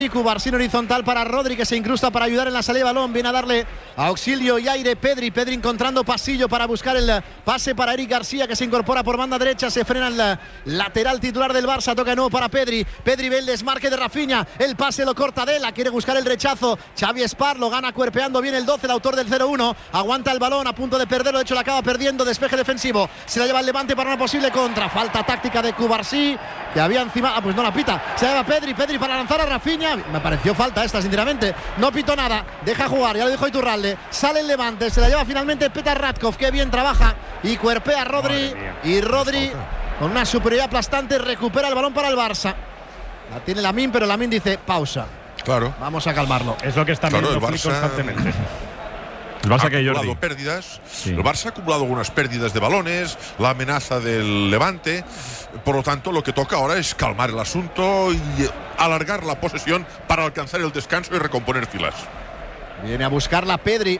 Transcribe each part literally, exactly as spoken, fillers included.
Cubarsí horizontal para Rodri, que se incrusta para ayudar en la salida de balón. Viene a darle auxilio y aire Pedri. Pedri encontrando pasillo para buscar el pase para Eric García, que se incorpora por banda derecha. Se frena el lateral titular del Barça. Toca de nuevo para Pedri. Pedri ve el desmarque de Rafinha. El pase lo corta Dela. Quiere buscar el rechazo. Xavi Espar lo gana cuerpeando bien el doce, el autor del cero uno. Aguanta el balón a punto de perderlo. De hecho, lo acaba perdiendo. Despeje defensivo. Se la lleva el Levante para una posible contra. Falta táctica de Cubarsí, que había encima. Ah, pues no la pita. Se la lleva Pedri. Pedri para lanzar a Rafinha. Me pareció falta esta, sinceramente. No pitó nada, deja jugar, ya lo dijo Iturralde. Sale el Levante, se la lleva finalmente Petar Radkov, que bien trabaja y cuerpea a Rodri. Y Rodri, con una superioridad aplastante, recupera el balón para el Barça. La tiene Lamine, pero Lamine dice pausa. Claro. Vamos a calmarlo. Es lo que está claro, viendo el Barça constantemente. El Barça ha que acumulado Jordi. pérdidas. Sí. El Barça ha acumulado algunas pérdidas de balones, la amenaza del Levante. Por lo tanto, lo que toca ahora es calmar el asunto y alargar la posesión para alcanzar el descanso y recomponer filas. Viene a buscarla Pedri,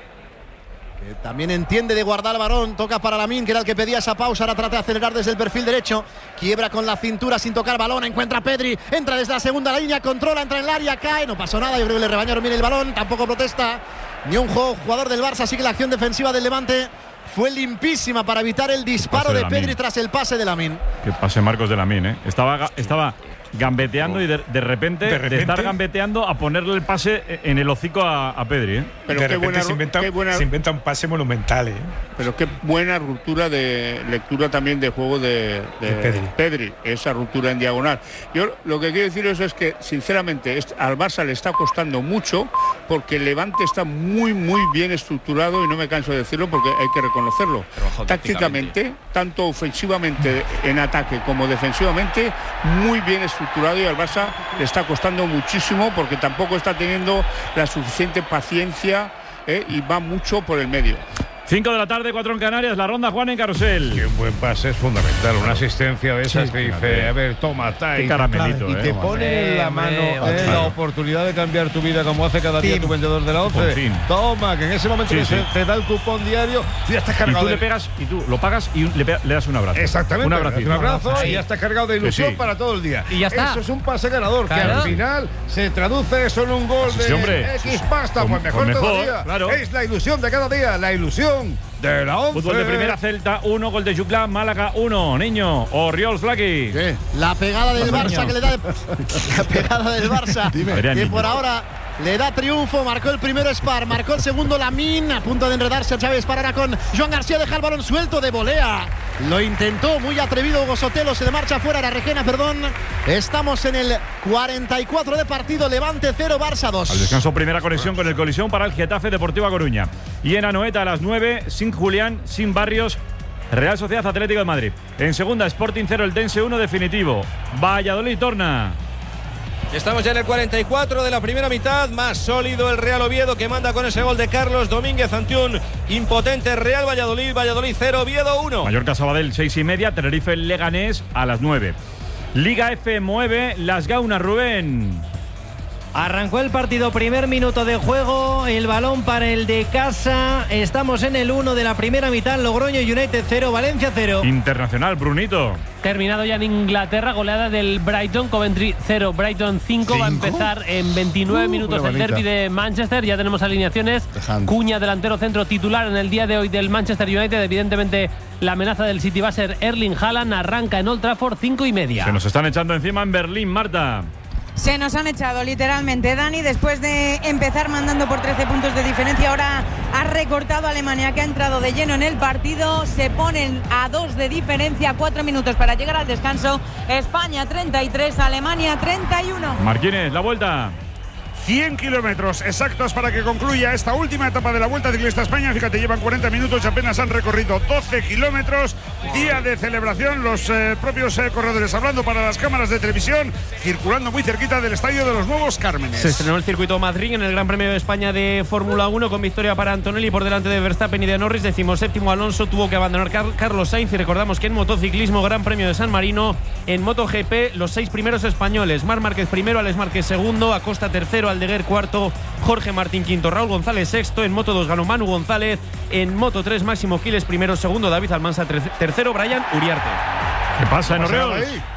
que también entiende de guardar el balón. Toca para Lamine, que era el que pedía esa pausa. Ahora trata de acelerar desde el perfil derecho. Quiebra con la cintura sin tocar balón. Encuentra a Pedri. Entra desde la segunda línea. Controla, entra en el área. Cae. No pasó nada. Yo creo que le rebañaron bien el balón. Tampoco protesta ni un jugador del Barça. Así que la acción defensiva del Levante fue limpísima para evitar el disparo de, de Pedri tras el pase de Lamine. Que pase Marcos de Lamine, ¿eh? Estaba, estaba gambeteando oh. y de, de, repente, de repente de estar gambeteando a ponerle el pase en el hocico a, a Pedri, ¿eh? Pero de qué repente buena, se, inventa, qué buena, se inventa un pase monumental, ¿eh? Pero qué buena ruptura de lectura también de juego de, de, de Pedri. Pedri, esa ruptura en diagonal. Yo lo que quiero deciros es que, sinceramente, es, al Barça le está costando mucho porque el Levante está muy, muy bien estructurado y no me canso de decirlo porque hay que reconocerlo. Tácticamente, tanto ofensivamente en ataque como defensivamente, muy bien estructurado y al Barça le está costando muchísimo porque tampoco está teniendo la suficiente paciencia eh, y va mucho por el medio. cinco de la tarde, cuatro en Canarias, la ronda Juan en Carrusel. Que un buen pase es fundamental, una asistencia de esas sí, que dice, fíjate. a ver, toma, qué caramelito, y eh, te pone en la mano eh, la oportunidad de cambiar tu vida como hace cada día tu vendedor de la once. Toma, que en ese momento sí, que sí. Se, te da el cupón diario, tú ya estás cargado. Y tú de... le pegas, y tú lo pagas y le, pega, le das un abrazo. Exactamente, un abrazo, un abrazo sí. y ya estás cargado de ilusión sí. para todo el día. Y ya está. Eso es un pase ganador, claro. Que al final se traduce eso en un gol sí, de hombre. X pasta, pues mejor, mejor todavía. Claro. Es la ilusión de cada día, la ilusión de la once. Fútbol de primera, Celta uno, gol de Juclán, Málaga uno, niño, Oriols Flaky. ¿Qué? La pegada del Barça niño? que le da de... La pegada del Barça Dime. que niño. por ahora le da triunfo. Marcó el primero Espar, marcó el segundo Lamine. A punto de enredarse Xavi Espar ahora con Joan García. Deja el balón suelto de volea. Lo intentó, muy atrevido Hugo Sotelo. Se le marcha fuera, era Requena, perdón. Estamos en el cuarenta y cuatro de partido. Levante cero, Barça dos. Al descanso, primera conexión con el colisión para el Getafe Deportivo A Coruña. Y en Anoeta a las nueve, sin Julián, sin Barrios, Real Sociedad Atlético de Madrid. En segunda, Sporting cero, el Dense uno definitivo. Valladolid torna. Estamos ya en el cuarenta y cuatro de la primera mitad. Más sólido el Real Oviedo, que manda con ese gol de Carlos Domínguez ante un impotente Real Valladolid. Valladolid cero, Oviedo uno. Mallorca Sabadell seis y media, Tenerife Leganés a las nueve. Liga F mueve Las Gaunas, Rubén. Arrancó el partido, primer minuto de juego, el balón para el de casa. Estamos en el uno de la primera mitad. Logroño United cero, Valencia cero. Internacional, Brunito. Terminado ya en Inglaterra, goleada del Brighton, Coventry cero, Brighton cinco. Va a empezar en veintinueve uh, minutos el derbi de Manchester. Ya tenemos alineaciones. Dejando. Cuña, delantero centro titular en el día de hoy del Manchester United. Evidentemente la amenaza del City va a ser Erling Haaland. Arranca en Old Trafford, cinco y media. Se nos están echando encima en Berlín, Marta. Se nos han echado literalmente, Dani, después de empezar mandando por trece puntos de diferencia. Ahora ha recortado a Alemania, que ha entrado de lleno en el partido. Se ponen a dos de diferencia, cuatro minutos para llegar al descanso. España treinta y tres, Alemania treinta y uno. Martínez, la vuelta. cien kilómetros exactos para que concluya esta última etapa de la Vuelta Ciclista España. Fíjate, llevan cuarenta minutos y apenas han recorrido doce kilómetros. Día de celebración, los eh, propios eh, corredores hablando para las cámaras de televisión, circulando muy cerquita del estadio de los Nuevos Cármenes. Se estrenó el circuito Madrid en el Gran Premio de España de Fórmula uno con victoria para Antonelli por delante de Verstappen y de Norris. Decimoséptimo Alonso, tuvo que abandonar Car Carlos Sainz. Y recordamos que en motociclismo, Gran Premio de San Marino, en MotoGP, los seis primeros españoles: Marc Márquez primero, Alex Márquez segundo, Acosta tercero, Aldeguer cuarto, Jorge Martín quinto, Raúl González sexto. En Moto dos ganó Manu González. En Moto tres, Máximo Quiles primero, segundo David Almansa tercero, Brian Uriarte. ¿Qué pasa en Oriols?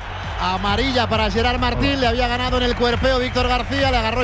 amarilla para Gerard Martín. Le había ganado en el cuerpeo Víctor García. Le agarró